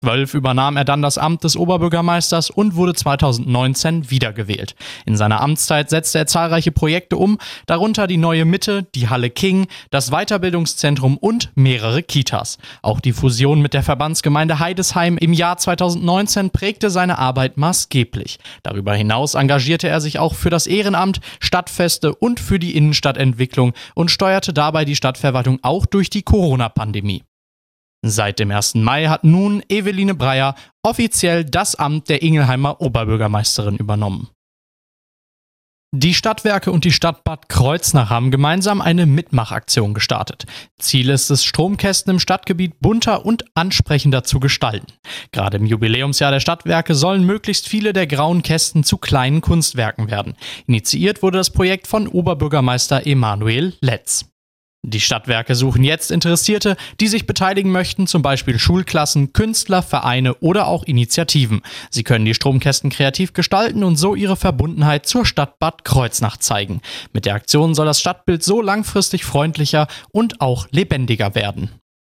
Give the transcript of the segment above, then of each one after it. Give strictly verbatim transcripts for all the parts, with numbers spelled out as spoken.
zweitausendzwölf übernahm er dann das Amt des Oberbürgermeisters und wurde zweitausendneunzehn wiedergewählt. In seiner Amtszeit setzte er zahlreiche Projekte um, darunter die Neue Mitte, die Halle King, das Weiterbildungszentrum und mehrere Kitas. Auch die Fusion mit der Verbandsgemeinde Heidesheim im Jahr zweitausendneunzehn prägte seine Arbeit maßgeblich. Darüber hinaus engagierte er sich auch für das Ehrenamt, Stadtfeste und für die Innenstadtentwicklung und steuerte dabei die Stadtverwaltung auch durch die Corona-Pandemie. Seit dem ersten Mai hat nun Eveline Breyer offiziell das Amt der Ingelheimer Oberbürgermeisterin übernommen. Die Stadtwerke und die Stadt Bad Kreuznach haben gemeinsam eine Mitmachaktion gestartet. Ziel ist es, Stromkästen im Stadtgebiet bunter und ansprechender zu gestalten. Gerade im Jubiläumsjahr der Stadtwerke sollen möglichst viele der grauen Kästen zu kleinen Kunstwerken werden. Initiiert wurde das Projekt von Oberbürgermeister Emanuel Letz. Die Stadtwerke suchen jetzt Interessierte, die sich beteiligen möchten, zum Beispiel Schulklassen, Künstler, Vereine oder auch Initiativen. Sie können die Stromkästen kreativ gestalten und so ihre Verbundenheit zur Stadt Bad Kreuznach zeigen. Mit der Aktion soll das Stadtbild so langfristig freundlicher und auch lebendiger werden.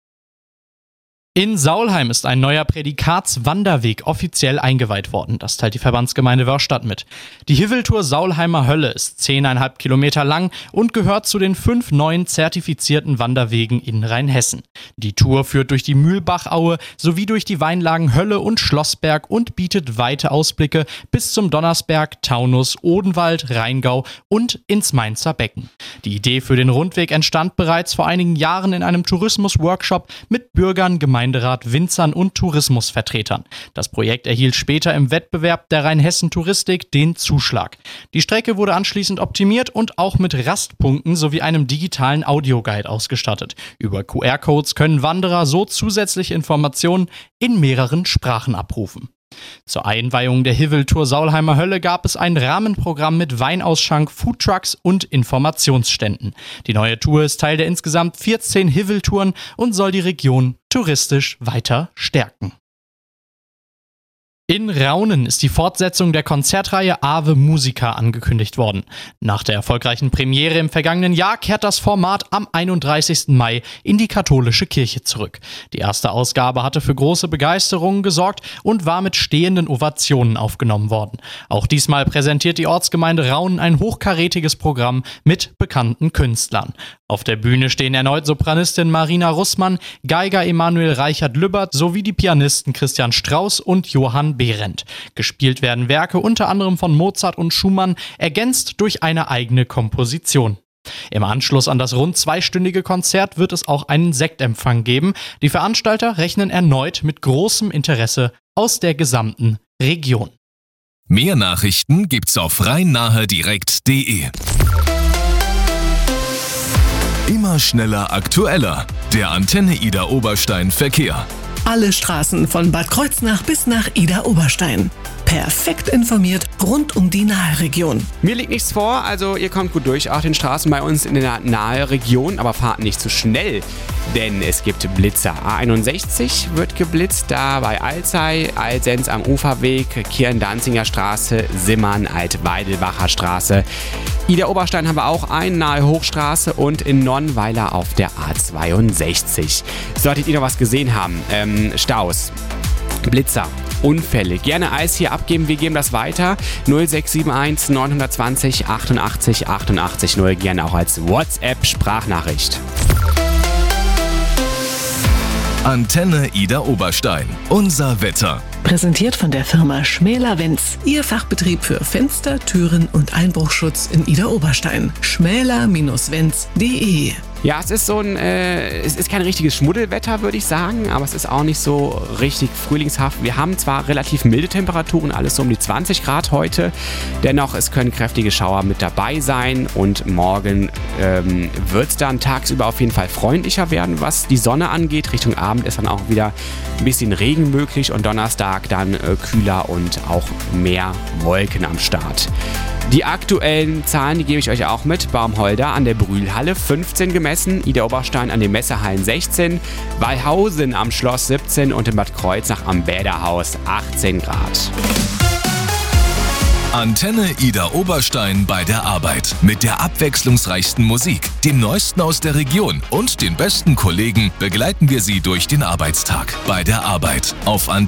In Saulheim ist ein neuer Prädikatswanderweg offiziell eingeweiht worden. Das teilt die Verbandsgemeinde Wörrstadt mit. Die Hiveltour Saulheimer Hölle ist zehn Komma fünf Kilometer lang und gehört zu den fünf neuen zertifizierten Wanderwegen in Rheinhessen. Die Tour führt durch die Mühlbachaue sowie durch die Weinlagen Hölle und Schlossberg und bietet weite Ausblicke bis zum Donnersberg, Taunus, Odenwald, Rheingau und ins Mainzer Becken. Die Idee für den Rundweg entstand bereits vor einigen Jahren in einem Tourismus-Workshop mit Bürgern, Gemeinderat, Winzern und Tourismusvertretern. Das Projekt erhielt später im Wettbewerb der Rheinhessen Touristik den Zuschlag. Die Strecke wurde anschließend optimiert und auch mit Rastpunkten sowie einem digitalen Audioguide ausgestattet. Über Q R-Codes können Wanderer so zusätzliche Informationen in mehreren Sprachen abrufen. Zur Einweihung der Hiveltour Saulheimer Hölle gab es ein Rahmenprogramm mit Weinausschank, Foodtrucks und Informationsständen. Die neue Tour ist Teil der insgesamt vierzehn Hiveltouren und soll die Region touristisch weiter stärken. In Raunen ist die Fortsetzung der Konzertreihe Ave Musica angekündigt worden. Nach der erfolgreichen Premiere im vergangenen Jahr kehrt das Format am einunddreißigsten Mai in die katholische Kirche zurück. Die erste Ausgabe hatte für große Begeisterung gesorgt und war mit stehenden Ovationen aufgenommen worden. Auch diesmal präsentiert die Ortsgemeinde Raunen ein hochkarätiges Programm mit bekannten Künstlern. Auf der Bühne stehen erneut Sopranistin Marina Russmann, Geiger Emanuel Reichert-Lübbert sowie die Pianisten Christian Strauß und Johann Behrendt. Gespielt werden Werke unter anderem von Mozart und Schumann, ergänzt durch eine eigene Komposition. Im Anschluss an das rund zweistündige Konzert wird es auch einen Sektempfang geben. Die Veranstalter rechnen erneut mit großem Interesse aus der gesamten Region. Mehr Nachrichten gibt's auf rhein-nahe direkt punkt de. Immer schneller, aktueller. Der Antenne Idar Oberstein Verkehr. Alle Straßen von Bad Kreuznach bis nach Idar Oberstein. Perfekt informiert rund um die Nahe-Region. Mir liegt nichts vor, also ihr kommt gut durch auf den Straßen bei uns in der Nahe-Region, aber fahrt nicht zu schnell, denn es gibt Blitzer. A einundsechzig wird geblitzt, da bei Alzey, Alsens am Uferweg, Kirn-Danziger Straße, Simmern, Altweidelbacher Straße. Idar Oberstein haben wir auch einen, nahe Hochstraße und in Nonnweiler auf der A zweiundsechzig. Solltet ihr noch was gesehen haben, ähm, Staus, Blitzer, Unfälle, gerne Eis hier abgeben, wir geben das weiter. null sechs sieben eins neun zwei null achtundachtzig achtundachtzig null, gerne auch als WhatsApp-Sprachnachricht. Antenne Idar Oberstein. Unser Wetter. Präsentiert von der Firma Schmäler-Wenz. Ihr Fachbetrieb für Fenster, Türen und Einbruchschutz in Idar Oberstein. schmäler Wenz punkt de. Ja, es ist so ein, äh, es ist kein richtiges Schmuddelwetter, würde ich sagen, aber es ist auch nicht so richtig frühlingshaft. Wir haben zwar relativ milde Temperaturen, alles so um die zwanzig Grad heute, dennoch es können kräftige Schauer mit dabei sein und morgen ähm, wird es dann tagsüber auf jeden Fall freundlicher werden, was die Sonne angeht. Richtung Abend ist dann auch wieder ein bisschen Regen möglich und Donnerstag dann äh, kühler und auch mehr Wolken am Start. Die aktuellen Zahlen, die gebe ich euch auch mit. Baumholder an der Brühlhalle fünfzehn gemessen, Idar Oberstein an den Messehallen sechzehn, Wallhausen am Schloss siebzehn und in Bad Kreuznach am Bäderhaus achtzehn Grad. Antenne Ida Oberstein bei der Arbeit. Mit der abwechslungsreichsten Musik, dem Neuesten aus der Region und den besten Kollegen begleiten wir Sie durch den Arbeitstag. Bei der Arbeit auf Antenne